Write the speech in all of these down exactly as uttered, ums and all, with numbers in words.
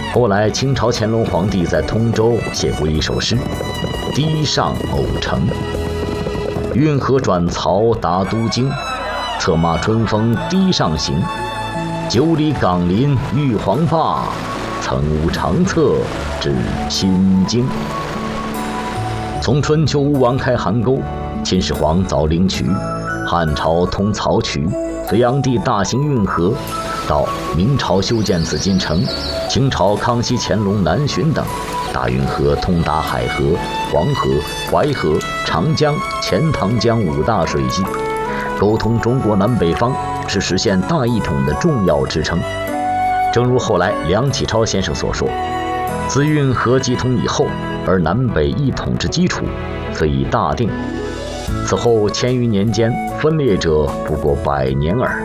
后来，清朝乾隆皇帝在通州写过一首诗：“堤上偶成，运河转曹达都京。策马春风堤上行，九里岗临玉皇坝，曾无长策至新京。”从春秋吴王开邗沟，秦始皇凿灵渠，汉朝通漕渠，隋炀帝大兴运河，到明朝修建紫禁城，清朝康熙、乾隆南巡等，大运河通达海河、黄河、淮河、长江、钱塘江五大水系，沟通中国南北方，是实现大一统的重要支撑。正如后来梁启超先生所说，自运河集通以后，而南北一统之基础虽已大定，此后千余年间分裂者不过百年耳。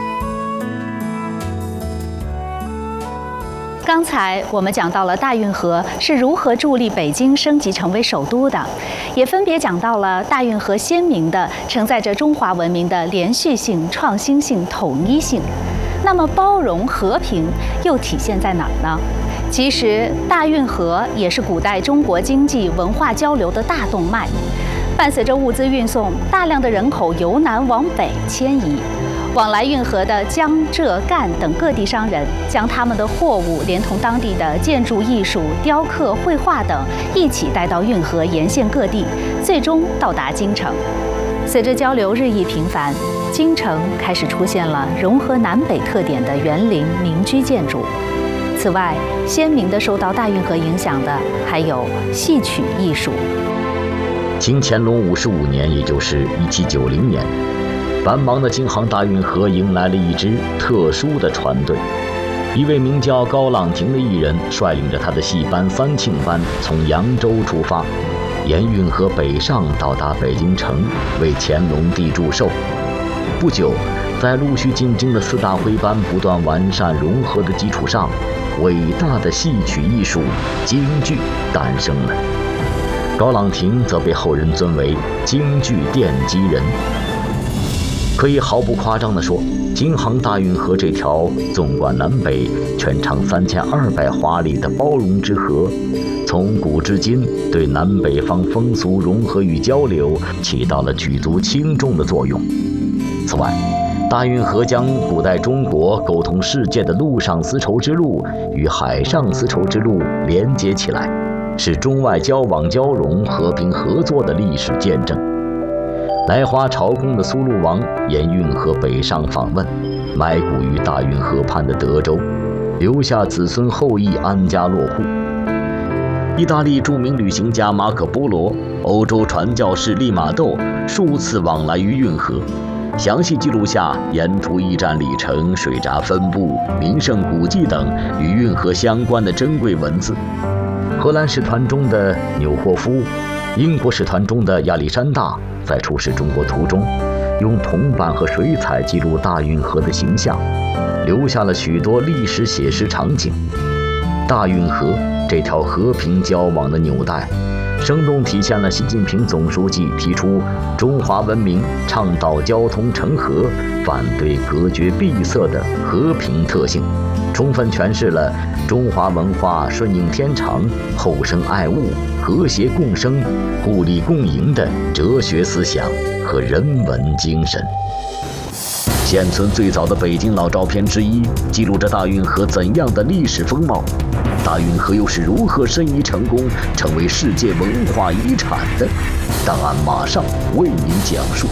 刚才我们讲到了大运河是如何助力北京升级成为首都的，也分别讲到了大运河鲜明地承载着中华文明的连续性、创新性、统一性。那么包容和平又体现在哪儿呢？其实大运河也是古代中国经济文化交流的大动脉，伴随着物资运送，大量的人口由南往北迁移。往来运河的江浙赣等各地商人，将他们的货物连同当地的建筑艺术、雕刻、绘画等一起带到运河沿线各地，最终到达京城。随着交流日益频繁，京城开始出现了融合南北特点的园林民居建筑。此外，鲜明地受到大运河影响的还有戏曲艺术。 清乾隆五十五年，也就是一七九零年。繁忙的京杭大运河迎来了一支特殊的船队，一位名叫高朗廷的艺人率领着他的戏班三庆班从扬州出发，沿运河北上到达北京城，为乾隆帝祝寿。不久，在陆续进京的四大徽班不断完善融合的基础上，伟大的戏曲艺术京剧诞生了。高朗廷则被后人尊为京剧奠基人。可以毫不夸张地说，京杭大运河这条纵贯南北、全长三千二百华里的包容之河，从古至今对南北方风俗融合与交流起到了举足轻重的作用。此外，大运河将古代中国沟通世界的陆上丝绸之路与海上丝绸之路连接起来，是中外交往交融、和平合作的历史见证。来华朝贡的苏禄王沿运河北上访问，埋骨于大运河畔的德州，留下子孙后裔安家落户。意大利著名旅行家马可波罗、欧洲传教士利玛窦数次往来于运河，详细记录下沿途驿站里程、水闸分布、名胜古迹等与运河相关的珍贵文字。荷兰使团中的纽霍夫，英国使团中的亚历山大在出使中国途中，用铜板和水彩记录大运河的形象，留下了许多历史写实场景。大运河这条和平交往的纽带，生动体现了习近平总书记提出中华文明倡导交通成河、反对隔绝闭塞的和平特性，充分诠释了中华文化顺应天长、厚生爱物、和谐共生、互利共赢的哲学思想和人文精神。现存最早的北京老照片之一，记录着大运河怎样的历史风貌？大运河又是如何申遗成功，成为世界文化遗产的？档案马上为您讲述。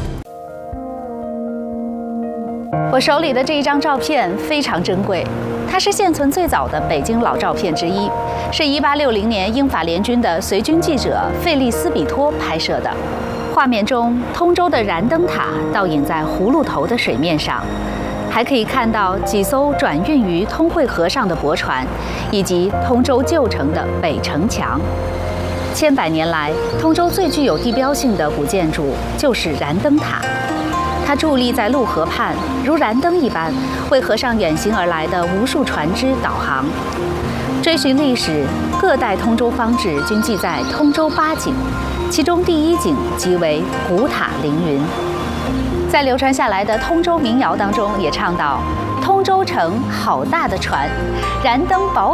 我手里的这一张照片非常珍贵，它是现存最早的北京老照片之一，是一八六零年英法联军的随军记者费利斯比托拍摄的。画面中，通州的燃灯塔倒影在葫芦头的水面上，还可以看到几艘转运于通惠河上的驳船，以及通州旧城的北城墙。千百年来，通州最具有地标性的古建筑就是燃灯塔。它伫立在陆河畔，如燃灯一般，为河上远行而来的无数船只导航。追寻历史，各代通州方志均记载通州八景，其中第一景即为古塔凌云。在流传下来的通州民谣当中，也唱到：通州城好大的船，燃灯宝